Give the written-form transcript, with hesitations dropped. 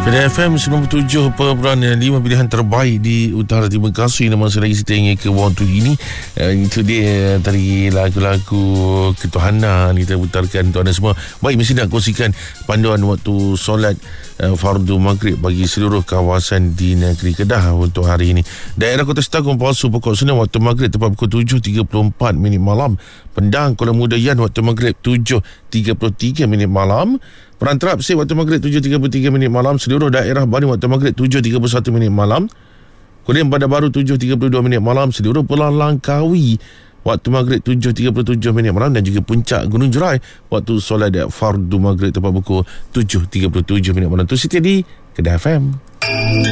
Kedah FM 97.5, pilihan terbaik di Utara Timur Kasih. Nama saya lagi setia ke waktu ini. Itu dia tadi lagu-lagu ketuhanan kita putarkan tuan dan semua. Baik, mesti nak kongsikan panduan waktu solat fardu maghrib bagi seluruh kawasan di negeri Kedah untuk hari ini. Daerah Kota Setanggung Palsu Pokok Senang waktu maghrib tepat pukul 7.34 malam. Pendang Kuala Mudayan waktu maghrib 7.33 malam. Perantarap Sip waktu maghrib 7.33 malam. Seluruh daerah Bani waktu maghrib 7.31 malam. Kulim Bandar Baru 7.32 malam. Seluruh Pulau Langkawi waktu maghrib 7.37 malam. Dan juga Puncak Gunung Jerai waktu solat fardu maghrib tepat pukul 7.37 malam. Itu Siti di Kedah FM.